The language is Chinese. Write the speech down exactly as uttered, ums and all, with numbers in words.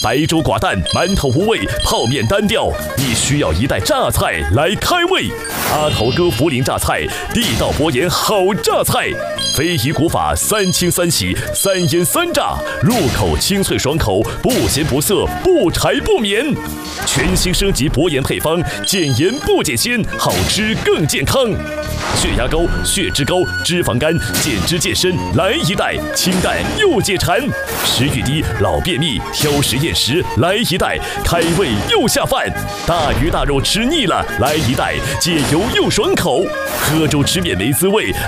白粥寡淡，馒头无味，泡面单调，你需要一袋榨菜来开胃。阿头哥涪陵榨菜，地道博研好榨菜，非遗古法三清三洗三腌三炸，入口清脆爽口，不咸不涩，不柴不绵。全新升级博研配方，减盐不减鲜，好吃更健康。血压高、血脂高、脂肪肝，减脂健身来一袋，清淡又解馋。食欲低、老便秘、挑食厌食来一袋，开胃又下饭。大鱼大肉吃腻了，来一袋，解油又爽口。喝粥吃面没滋味。